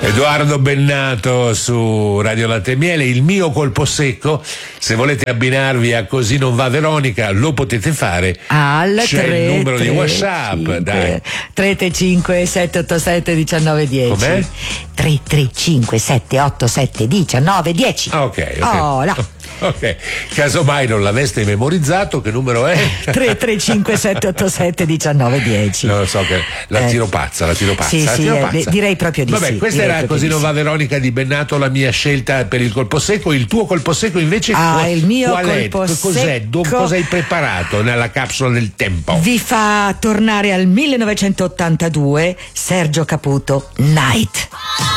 Edoardo Bennato su Radio Latte e Miele. Il mio colpo secco, se volete abbinarvi a Così non va Veronica, lo potete fare al c'è 3, il numero 3, di WhatsApp, 5, dai. 335 787 1910. Com'è? 335 787 1910. Ok. Oh, là. Ok, casomai non l'aveste memorizzato, che numero è? 335 787 1910. Non lo so, che la tiro pazza. Sì, la tiro pazza. direi proprio di Vabbè, sì. questa era Così non va Veronica di Bennato, la mia scelta per il colpo secco. Il tuo colpo secco invece il mio qual colpo è? Cos'è? secco Cosa hai preparato nella capsula del tempo? vi fa tornare al 1982, Sergio Caputo, Night.